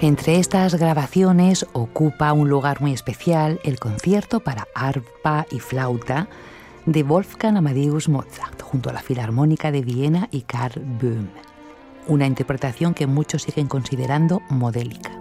Entre estas grabaciones ocupa un lugar muy especial el concierto para arpa y flauta de Wolfgang Amadeus Mozart, junto a la Filarmónica de Viena y Karl Böhm. Una interpretación que muchos siguen considerando modélica.